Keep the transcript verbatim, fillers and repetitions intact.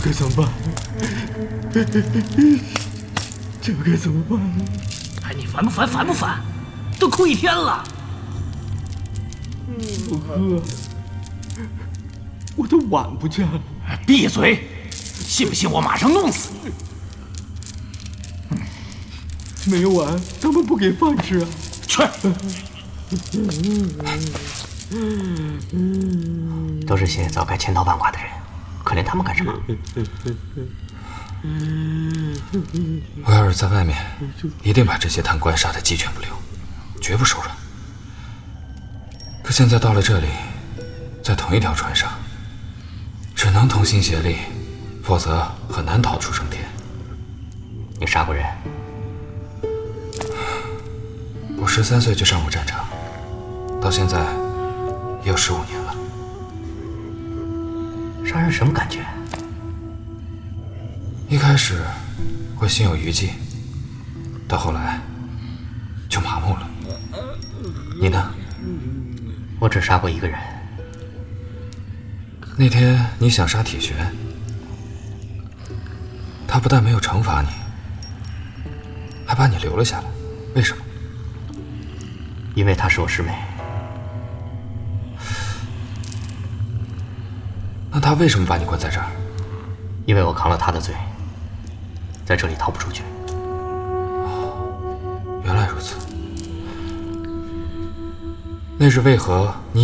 该怎么办？这该怎么办？ 哎，你烦不烦？烦不烦？都哭一天了。 我哥，我的碗不见了。 闭嘴！信不信我马上弄死你？ 没有碗，他们不给饭吃啊！ 去！ 都是些早该千刀万剐的人，可怜他们干什么？ 我要是在外面，一定把这些贪官杀得鸡犬不留，绝不手软。可现在到了这里，在同一条船上，只能同心协力，否则很难逃出升天。 你杀过人？ 我十三岁就上过战场，到现在也有十五年了。 杀人什么感觉？ 一开始会心有余悸，到后来就麻木了。你呢？ 我只杀过一个人。 那天你想杀铁玄，他不但没有惩罚你，还把你留了下来，为什么？ 因为她是我师妹。 那他为什么把你关在这儿？ 因为我扛了他的罪，在这里逃不出去。 原来如此。那日为何你